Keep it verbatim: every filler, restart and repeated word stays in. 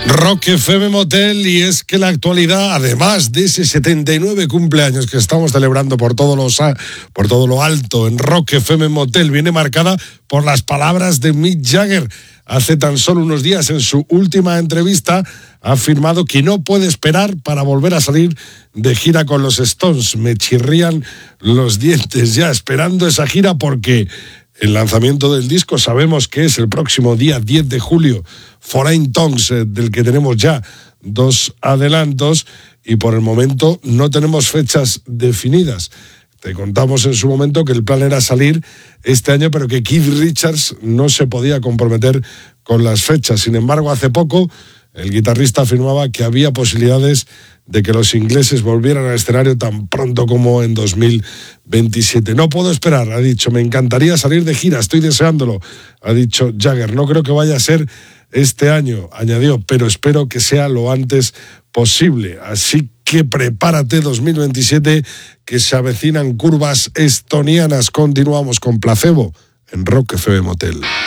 Rock F M Motel, y es que la actualidad, además de ese setenta y nueve cumpleaños que estamos celebrando por todo lo, por todo lo alto en Rock F M Motel, viene marcada por las palabras de Mick Jagger. Hace tan solo unos días, en su última entrevista, ha afirmado que no puede esperar para volver a salir de gira con los Stones. Me chirrían los dientes ya esperando esa gira, porque el lanzamiento del disco sabemos que es el próximo día diez de julio, Foreign Tongues, eh, del que tenemos ya dos adelantos, y por el momento no tenemos fechas definidas. Te contamos en su momento que el plan era salir este año, pero que Keith Richards no se podía comprometer con las fechas. Sin embargo, hace poco el guitarrista afirmaba que había posibilidades de que los ingleses volvieran al escenario tan pronto como en dos mil veintisiete. No puedo esperar, ha dicho, me encantaría salir de gira, estoy deseándolo, ha dicho Jagger. No creo que vaya a ser este año, añadió, pero espero que sea lo antes posible. Así que prepárate dos mil veintisiete, que se avecinan curvas estonianas. Continuamos con Placebo en Rock F M Motel.